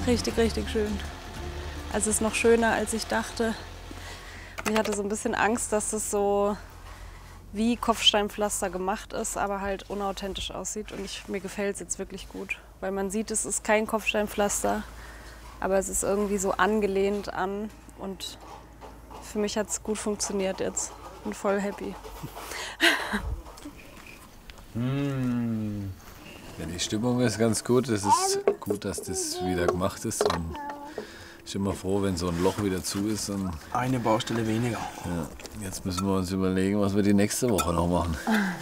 Richtig, richtig schön. Also es ist noch schöner, als ich dachte. Ich hatte so ein bisschen Angst, dass es so wie Kopfsteinpflaster gemacht ist, aber halt unauthentisch aussieht. Und mir gefällt es jetzt wirklich gut. Weil man sieht, es ist kein Kopfsteinpflaster, aber es ist irgendwie so angelehnt an. Und für mich hat es gut funktioniert jetzt. Bin voll happy. Ja, die Stimmung ist ganz gut. Es ist gut, dass das wieder gemacht ist. Und ich bin immer froh, wenn so ein Loch wieder zu ist. Und eine Baustelle weniger. ja, jetzt müssen wir uns überlegen, was wir die nächste Woche noch machen.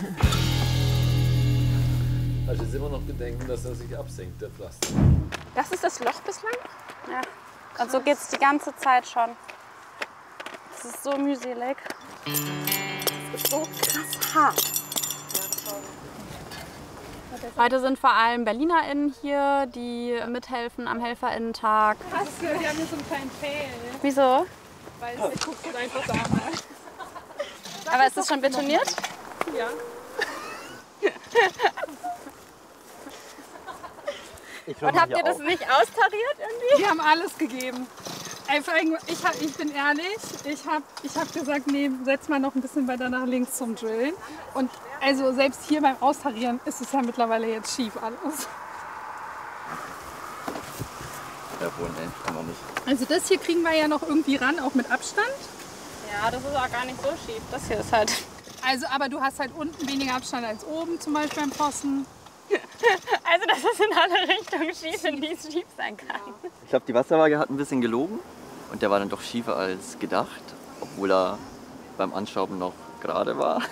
Hast du jetzt immer noch Bedenken, dass er sich absenkt, der Pflaster? Das ist das Loch bislang? Ja. Und so geht's die ganze Zeit schon. Das ist so mühselig. Das ist so krass hart. Heute sind vor allem BerlinerInnen hier, die mithelfen am HelferInnen-Tag. Krass, wir haben hier so einen kleinen Fail. Wieso? Weil ich guck's dir einfach so an. Aber ist das schon betoniert? Ja. Und habt ihr das nicht austariert irgendwie? Wir haben alles gegeben. Einfach, ich bin ehrlich, ich hab gesagt, nee, setz mal noch ein bisschen weiter nach links zum Drillen. Und also selbst hier beim Austarieren ist es ja mittlerweile jetzt schief alles. Ja, wohl, ne, kann man nicht. Also das hier kriegen wir ja noch irgendwie ran, auch mit Abstand. Ja, das ist auch gar nicht so schief. Das hier ist halt... Also, aber du hast halt unten weniger Abstand als oben, zum Beispiel beim Pfosten. Also das ist in alle Richtungen schief, in die es schief sein kann. Ich glaube, die Wasserwaage hat ein bisschen gelogen und der war dann doch schiefer als gedacht, obwohl er beim Anschrauben noch gerade war.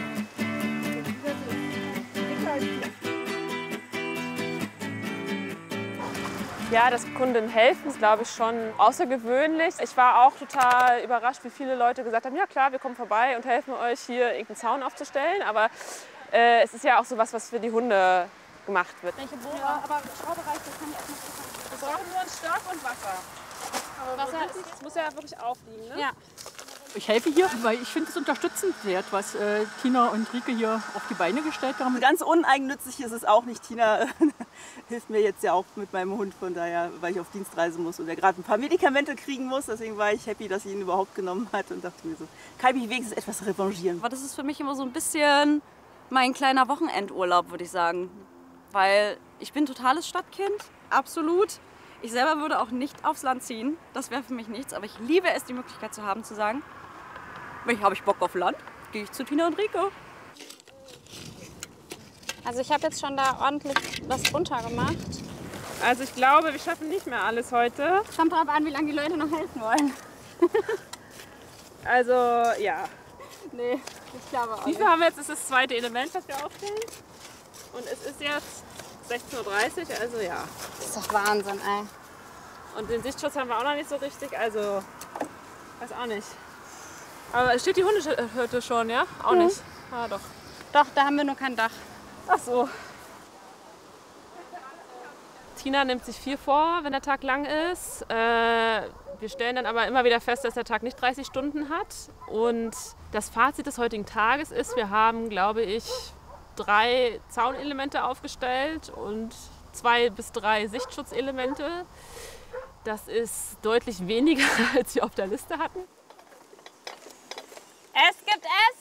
Ja, dass Kunden helfen, ist, glaube ich, schon außergewöhnlich. Ich war auch total überrascht, wie viele Leute gesagt haben, ja klar, wir kommen vorbei und helfen euch, hier irgendeinen Zaun aufzustellen. Aber es ist ja auch so was für die Hunde gemacht wird. Welche Bohrer? Aber Schraubereich, das kann ich erstmal machen. Wir brauchen nur einen Stock und Wasser. Wasser das muss ja wirklich aufliegen, ne? Ja. Ich helfe hier, weil ich finde es unterstützenswert, was Tina und Rike hier auf die Beine gestellt haben. Ganz uneigennützig ist es auch nicht. Tina hilft mir jetzt ja auch mit meinem Hund, von daher, weil ich auf Dienstreise muss und er gerade ein paar Medikamente kriegen muss. Deswegen war ich happy, dass sie ihn überhaupt genommen hat und dachte mir so, kann ich mich wenigstens etwas revanchieren. Aber das ist für mich immer so ein bisschen mein kleiner Wochenendurlaub, würde ich sagen. Weil ich bin totales Stadtkind, absolut. Ich selber würde auch nicht aufs Land ziehen, das wäre für mich nichts. Aber ich liebe es, die Möglichkeit zu haben, zu sagen, habe ich Bock auf Land, gehe ich zu Tina und Rike. Also ich habe jetzt schon da ordentlich was runter gemacht. Also ich glaube, wir schaffen nicht mehr alles heute. Kommt drauf an, wie lange die Leute noch helfen wollen. Also ja. Nee, ich glaube auch Wie viel nicht. haben wir jetzt? Das ist das zweite Element, was wir aufstellen. Und es ist jetzt 16:30 Uhr, also ja. Das ist doch Wahnsinn, ey. Und den Sichtschutz haben wir auch noch nicht so richtig, also weiß auch nicht. Aber es steht die Hundehütte schon, ja? Auch nicht? Ah, doch. Doch, da haben wir nur kein Dach. Ach so. Tina nimmt sich viel vor, wenn der Tag lang ist. Wir stellen dann aber immer wieder fest, dass der Tag nicht 30 Stunden hat. Und das Fazit des heutigen Tages ist, wir haben, glaube ich, 3 Zaunelemente aufgestellt und 2 bis 3 Sichtschutzelemente. Das ist deutlich weniger, als wir auf der Liste hatten. Es gibt Essen!